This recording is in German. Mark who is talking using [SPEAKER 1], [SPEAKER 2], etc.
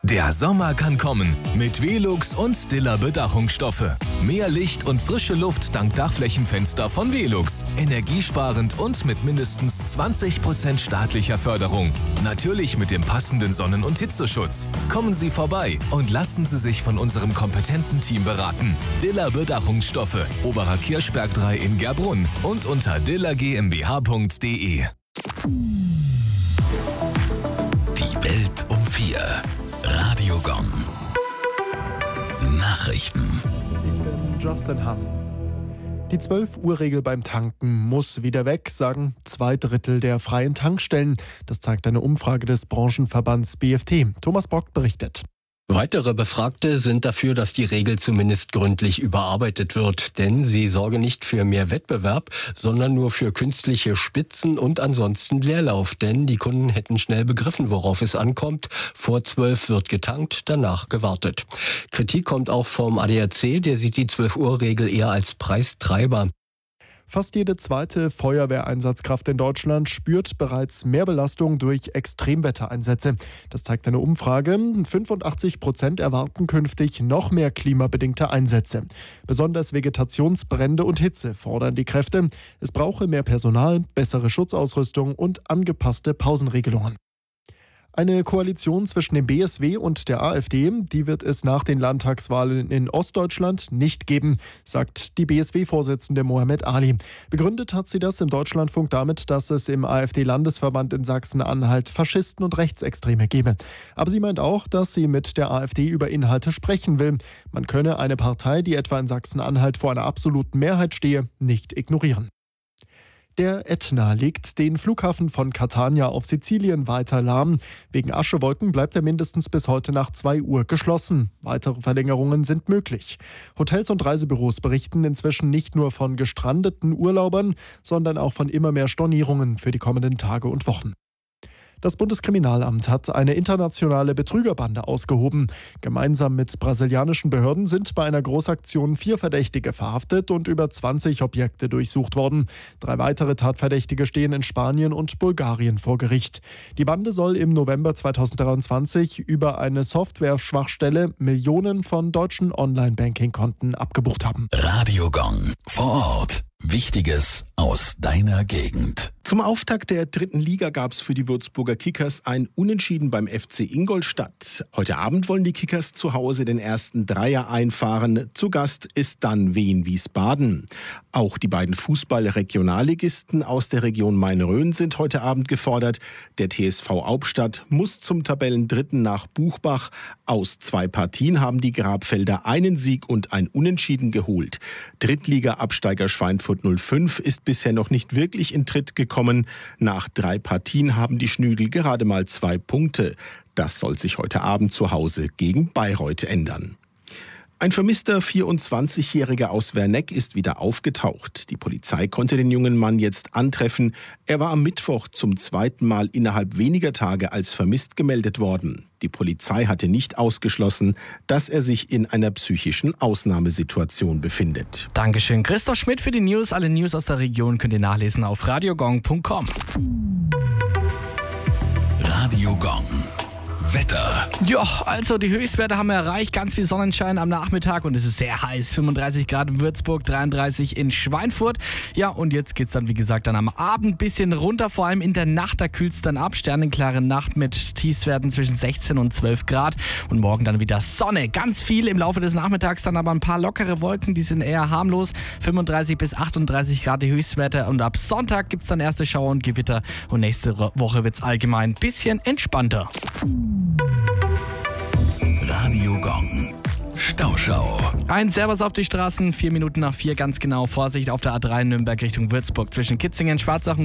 [SPEAKER 1] Der Sommer kann kommen mit Velux und Diller Bedachungsstoffe. Mehr Licht und frische Luft dank Dachflächenfenster von Velux. Energiesparend und mit mindestens 20% staatlicher Förderung. Natürlich mit dem passenden Sonnen- und Hitzeschutz. Kommen Sie vorbei und lassen Sie sich von unserem kompetenten Team beraten. Diller Bedachungsstoffe, Oberer Kirchberg 3 in Gerbrunn und unter dillergmbh.de.
[SPEAKER 2] Die Welt um 4. Radio Gong. Nachrichten.
[SPEAKER 3] Ich bin Justin Hahn. Die 12-Uhr-Regel beim Tanken muss wieder weg, sagen 2/3 der freien Tankstellen. Das zeigt eine Umfrage des Branchenverbands BFT. Thomas Bock berichtet.
[SPEAKER 4] Weitere Befragte sind dafür, dass die Regel zumindest gründlich überarbeitet wird, denn sie sorge nicht für mehr Wettbewerb, sondern nur für künstliche Spitzen und ansonsten Leerlauf, denn die Kunden hätten schnell begriffen, worauf es ankommt. Vor 12 wird getankt, danach gewartet. Kritik kommt auch vom ADAC, der sieht die 12-Uhr-Regel eher als Preistreiber.
[SPEAKER 3] Fast jede zweite Feuerwehreinsatzkraft in Deutschland spürt bereits Mehrbelastung durch Extremwettereinsätze. Das zeigt eine Umfrage. 85% erwarten künftig noch mehr klimabedingte Einsätze. Besonders Vegetationsbrände und Hitze fordern die Kräfte. Es brauche mehr Personal, bessere Schutzausrüstung und angepasste Pausenregelungen. Eine Koalition zwischen dem BSW und der AfD, die wird es nach den Landtagswahlen in Ostdeutschland nicht geben, sagt die BSW-Vorsitzende Mohammed Ali. Begründet hat sie das im Deutschlandfunk damit, dass es im AfD-Landesverband in Sachsen-Anhalt Faschisten und Rechtsextreme gebe. Aber sie meint auch, dass sie mit der AfD über Inhalte sprechen will. Man könne eine Partei, die etwa in Sachsen-Anhalt vor einer absoluten Mehrheit stehe, nicht ignorieren. Der Ätna legt den Flughafen von Catania auf Sizilien weiter lahm. Wegen Aschewolken bleibt er mindestens bis heute nach 2 Uhr geschlossen. Weitere Verlängerungen sind möglich. Hotels und Reisebüros berichten inzwischen nicht nur von gestrandeten Urlaubern, sondern auch von immer mehr Stornierungen für die kommenden Tage und Wochen. Das Bundeskriminalamt hat eine internationale Betrügerbande ausgehoben. Gemeinsam mit brasilianischen Behörden sind bei einer Großaktion 4 Verdächtige verhaftet und über 20 Objekte durchsucht worden. 3 weitere Tatverdächtige stehen in Spanien und Bulgarien vor Gericht. Die Bande soll im November 2023 über eine Software-Schwachstelle Millionen von deutschen Online-Banking-Konten abgebucht haben.
[SPEAKER 2] Radio Gong. Vor Ort. Wichtiges aus deiner Gegend.
[SPEAKER 5] Zum Auftakt der 3. Liga gab es für die Würzburger Kickers ein Unentschieden beim FC Ingolstadt. Heute Abend wollen die Kickers zu Hause den ersten Dreier einfahren. Zu Gast ist dann Wien-Wiesbaden. Auch die beiden Fußball-Regionalligisten aus der Region Main-Rhön sind heute Abend gefordert. Der TSV Hauptstadt muss zum Tabellendritten nach Buchbach. Aus 2 Partien haben die Grabfelder einen Sieg und ein Unentschieden geholt. Drittliga-Absteiger Schweinfurt 05 ist bisher noch nicht wirklich in Tritt gekommen. Nach 3 Partien haben die Schnügel gerade mal 2 Punkte. Das soll sich heute Abend zu Hause gegen Bayreuth ändern. Ein vermisster 24-Jähriger aus Werneck ist wieder aufgetaucht. Die Polizei konnte den jungen Mann jetzt antreffen. Er war am Mittwoch zum 2. Mal innerhalb weniger Tage als vermisst gemeldet worden. Die Polizei hatte nicht ausgeschlossen, dass er sich in einer psychischen Ausnahmesituation befindet.
[SPEAKER 6] Dankeschön, Christoph Schmidt für die News. Alle News aus der Region könnt ihr nachlesen auf radiogong.com.
[SPEAKER 2] Radio Gong. Wetter.
[SPEAKER 6] Ja, also die Höchstwerte haben wir erreicht. Ganz viel Sonnenschein am Nachmittag und es ist sehr heiß. 35 Grad in Würzburg, 33 in Schweinfurt. Ja, und jetzt geht's dann, wie gesagt, dann am Abend ein bisschen runter. Vor allem in der Nacht, da kühlt's dann ab. Sternenklare Nacht mit Tiefstwerten zwischen 16 und 12 Grad. Und morgen dann wieder Sonne. Ganz viel im Laufe des Nachmittags, dann aber ein paar lockere Wolken, die sind eher harmlos. 35 bis 38 Grad die Höchstwerte. Und ab Sonntag gibt's dann erste Schauer und Gewitter. Und nächste Woche wird's allgemein ein bisschen entspannter.
[SPEAKER 2] Radio Gong. Stauschau.
[SPEAKER 6] Ein Servus auf die Straßen, 4 Minuten nach 4 ganz genau. Vorsicht auf der A3 Nürnberg Richtung Würzburg zwischen Kitzingen, Schwarzach